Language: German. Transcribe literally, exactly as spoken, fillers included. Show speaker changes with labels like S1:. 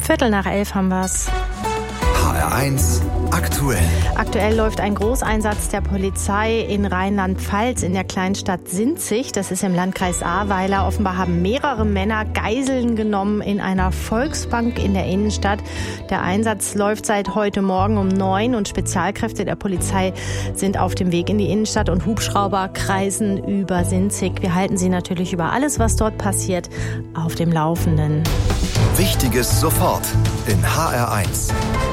S1: Viertel nach elf haben wir's.
S2: H R eins aktuell.
S1: Aktuell läuft ein Großeinsatz der Polizei in Rheinland-Pfalz in der Kleinstadt Sinzig. Das ist im Landkreis Ahrweiler. Offenbar haben mehrere Männer Geiseln genommen in einer Volksbank in der Innenstadt. Der Einsatz läuft seit heute Morgen um neun und Spezialkräfte der Polizei sind auf dem Weg in die Innenstadt und Hubschrauber kreisen über Sinzig. Wir halten Sie natürlich über alles, was dort passiert, auf dem Laufenden.
S2: Wichtiges sofort in H R eins.